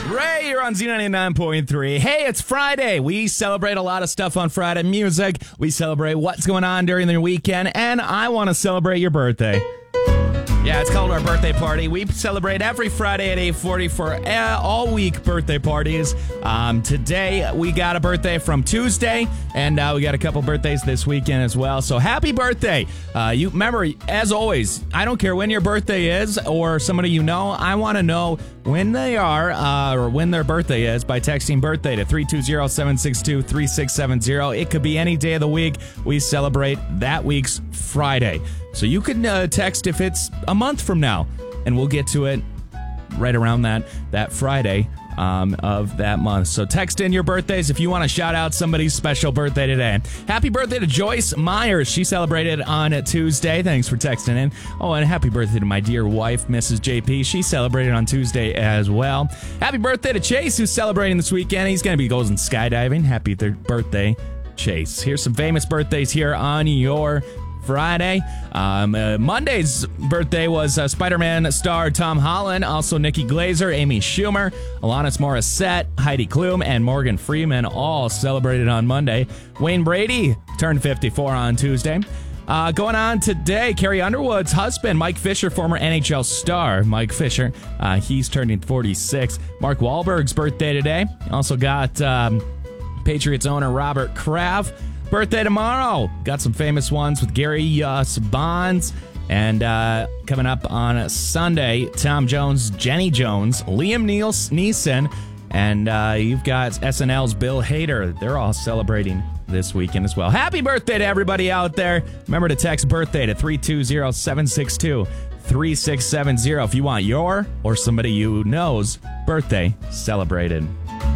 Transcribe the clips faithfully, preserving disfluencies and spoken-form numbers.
Ray, you're on Z ninety-nine point three. Hey, it's Friday. We celebrate a lot of stuff on Friday. Music. We celebrate what's going on during the weekend. And I want to celebrate your birthday. Yeah, it's called our birthday party. We celebrate every Friday at eight forty for uh, all week birthday parties. Um, today, we got a birthday from Tuesday, and uh, we got a couple birthdays this weekend as well. So happy birthday. Uh, you remember, as always, I don't care when your birthday is or somebody you know. I want to know when they are uh, or when their birthday is by texting birthday to three two zero, seven six two, three six seven zero. It could be any day of the week. We celebrate that week's Friday. So you can uh, text if it's a month from now, and we'll get to it right around that that Friday um, of that month. So text in your birthdays if you want to shout out somebody's special birthday today. Happy birthday to Joyce Myers. She celebrated on Tuesday. Thanks for texting in. Oh, and happy birthday to my dear wife, Missus J P. She celebrated on Tuesday as well. Happy birthday to Chase, who's celebrating this weekend. He's going to be going skydiving. Happy third birthday, Chase. Here's some famous birthdays here on your Friday. Um, uh, Monday's birthday was uh, Spider-Man star Tom Holland, also Nikki Glaser, Amy Schumer, Alanis Morissette, Heidi Klum, and Morgan Freeman all celebrated on Monday. Wayne Brady turned fifty-four on Tuesday. Uh, going on today, Carrie Underwood's husband, Mike Fisher, former N H L star Mike Fisher, uh, he's turning forty-six. Mark Wahlberg's birthday today. Also got um, Patriots owner Robert Kraft. Birthday tomorrow. Got some famous ones with Gary uh, Bonds. And uh, coming up on Sunday, Tom Jones, Jenny Jones, Liam Neeson, and uh, you've got S N L's Bill Hader. They're all celebrating this weekend as well. Happy birthday to everybody out there. Remember to text birthday to three two zero, seven six two, three six seven zero if you want your or somebody you know's birthday celebrated.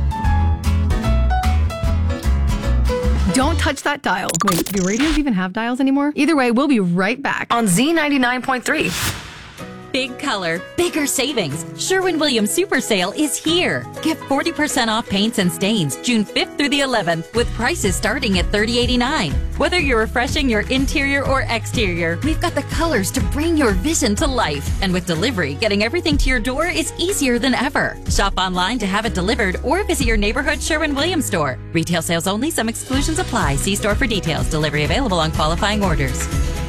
Don't touch that dial. Wait, do radios even have dials anymore? Either way, we'll be right back on Z ninety-nine point three. Big color, bigger savings. Sherwin-Williams Super Sale is here. Get forty percent off paints and stains June fifth through the eleventh with prices starting at thirty eighty-nine. Whether you're refreshing your interior or exterior, we've got the colors to bring your vision to life. And with delivery, getting everything to your door is easier than ever. Shop online to have it delivered or visit your neighborhood Sherwin-Williams store. Retail sales only. Some exclusions apply. See store for details. Delivery available on qualifying orders.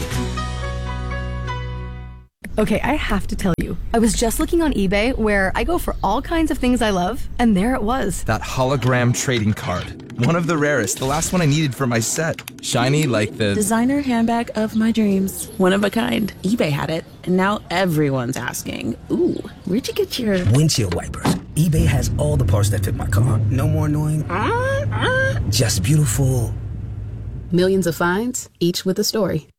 Okay, I have to tell you, I was just looking on eBay where I go for all kinds of things I love, and there it was. That hologram trading card. One of the rarest, the last one I needed for my set. Shiny like the... designer handbag of my dreams. One of a kind. eBay had it, and now everyone's asking, ooh, where'd you get your... windshield wipers. eBay has all the parts that fit my car. No more annoying. Uh, uh. Just beautiful. Millions of finds, each with a story.